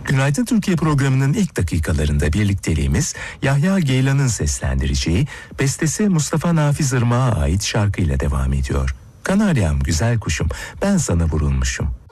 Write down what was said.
Günaydın Türkiye programının ilk dakikalarında birlikteliğimiz Yahya Geylan'ın seslendireceği, bestesi Mustafa Nafiz Irmak'a ait şarkıyla devam ediyor. Kanaryam güzel kuşum, ben sana vurulmuşum.